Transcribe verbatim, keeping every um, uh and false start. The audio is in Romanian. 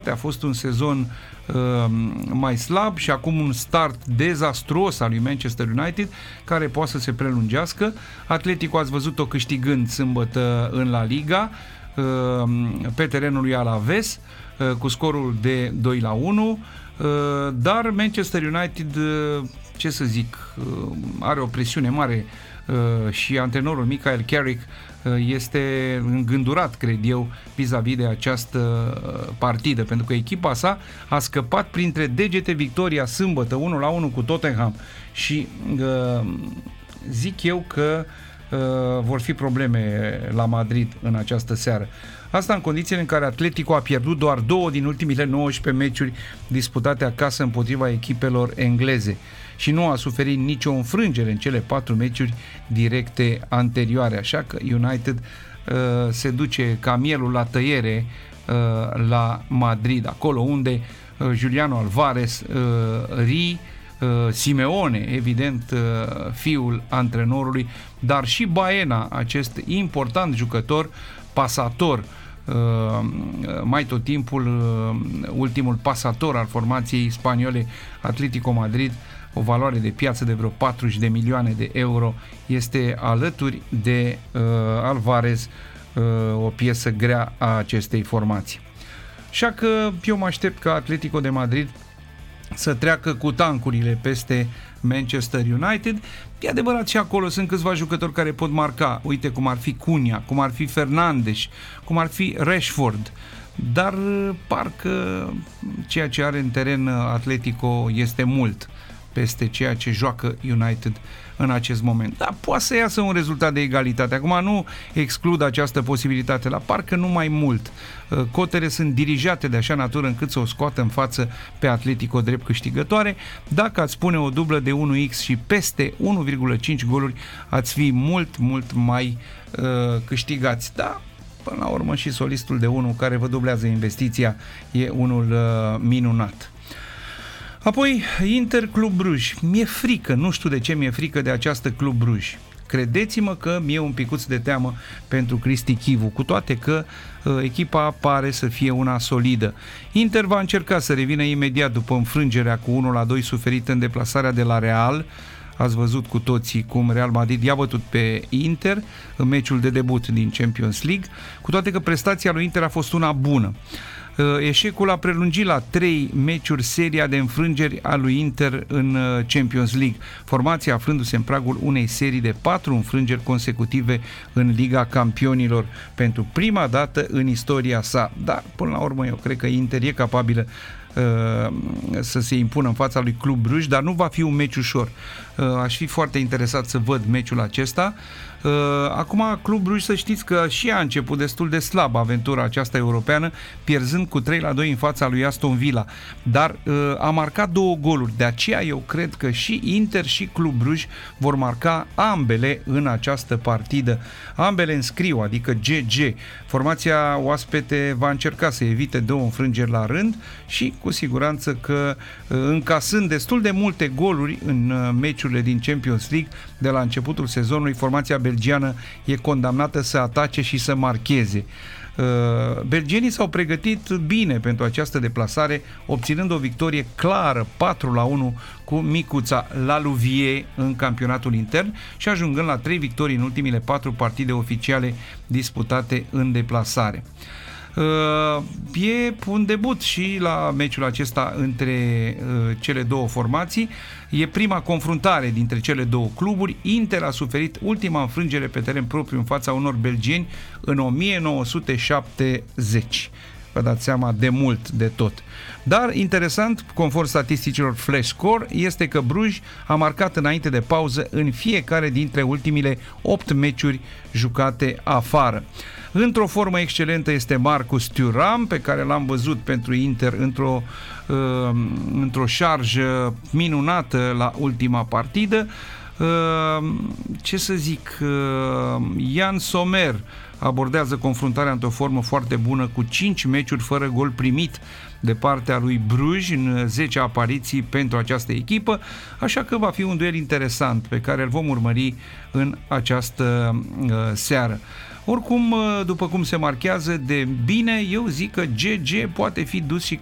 A fost un sezon uh, mai slab și acum un start dezastruos al lui Manchester United, care poate să se prelungească. Atletico ați văzut-o câștigând sâmbătă în La Liga uh, pe terenul lui Alaves uh, cu scorul de doi la unu, uh, dar Manchester United, uh, ce să zic, uh, are o presiune mare uh, și antrenorul Michael Carrick este îngândurat, cred eu, vis-a-vis de această partidă, pentru că echipa sa a scăpat printre degete victoria sâmbătă unu la unu cu Tottenham și uh, zic eu că uh, vor fi probleme la Madrid în această seară. Asta în condițiile în care Atletico a pierdut doar două din ultimile nouăsprezece meciuri disputate acasă împotriva echipelor engleze și nu a suferit nicio înfrângere în cele patru meciuri directe anterioare, așa că United uh, se duce ca mielul la tăiere uh, la Madrid, acolo unde uh, Juliano Alvarez, uh, Ri, uh, Simeone, evident uh, fiul antrenorului, dar și Baena, acest important jucător, pasator, uh, mai tot timpul uh, ultimul pasator al formației spaniole Atlético Madrid, o valoare de piață de vreo patruzeci de milioane de euro, este alături de uh, Alvarez uh, o piesă grea a acestei formații. Așa că eu mă aștept ca Atletico de Madrid să treacă cu tancurile peste Manchester United. E adevărat, și acolo sunt câțiva jucători care pot marca, uite cum ar fi Cunha, cum ar fi Fernandes, cum ar fi Rashford, dar parcă ceea ce are în teren Atletico este mult peste ceea ce joacă United în acest moment. Dar poate să iasă un rezultat de egalitate. Acum nu exclud această posibilitate, la parcă nu mai mult. Cotele sunt dirijate de așa natură încât să o scoată în față pe Atletico drept câștigătoare. Dacă ați pune o dublă de unu x și peste unu virgulă cinci goluri, ați fi mult, mult mai uh, câștigați. Da, până la urmă și solistul de unu care vă dublează investiția e unul uh, minunat. Apoi, Inter Club Bruj. Mi-e frică, nu știu de ce mi-e frică de această Club Bruj. Credeți-mă că mi-e un picuț de teamă pentru Cristi Chivu, cu toate că uh, echipa pare să fie una solidă. Inter va încerca să revină imediat după înfrângerea cu unu la doi suferită în deplasarea de la Real. Ați văzut cu toții cum Real Madrid i-a bătut pe Inter în meciul de debut din Champions League, cu toate că prestația lui Inter a fost una bună. Eșecul a prelungit la trei meciuri seria de înfrângeri a lui Inter în Champions League, formația aflându-se în pragul unei serii de patru înfrângeri consecutive în Liga Campionilor pentru prima dată în istoria sa. Dar până la urmă eu cred că Inter e capabilă uh, să se impună în fața lui Club Bruj, dar nu va fi un meci ușor. Uh, aș fi foarte interesat să văd meciul acesta. Uh, acum Club Bruj, să știți că și a început destul de slab aventura aceasta europeană, pierzând cu trei la doi în fața lui Aston Villa, dar uh, a marcat două goluri, de aceea eu cred că și Inter și Club Bruj vor marca ambele în această partidă. Ambele înscriu, adică G G. Formația oaspete va încerca să evite două înfrângeri la rând și cu siguranță că uh, încasând destul de multe goluri în uh, meciurile din Champions League de la începutul sezonului, formația belgiană e condamnată să atace și să marcheze. Uh, belgienii s-au pregătit bine pentru această deplasare, obținând o victorie clară patru la unu cu micuța La Louviers în campionatul intern și ajungând la trei victorii în ultimile patru partide oficiale disputate în deplasare. Uh, e un debut și la meciul acesta între uh, cele două formații. E prima confruntare dintre cele două cluburi. Inter a suferit ultima înfrângere pe teren propriu în fața unor belgieni în o mie nouă sute șaptezeci. Vă dați seama, de mult de tot. Dar interesant, conform statisticilor Flash Score, este că Bruj a marcat înainte de pauză în fiecare dintre ultimile opt meciuri jucate afară. Într-o formă excelentă este Marcus Thuram, pe care l-am văzut pentru Inter într-o, uh, într-o șarjă minunată la ultima partidă. Uh, ce să zic, uh, Yann Sommer abordează confruntarea într-o formă foarte bună, cu cinci meciuri fără gol primit de partea lui Bruj în zece apariții pentru această echipă, așa că va fi un duel interesant pe care îl vom urmări în această uh, seară. Oricum, după cum se marchează de bine, eu zic că G G poate fi dus și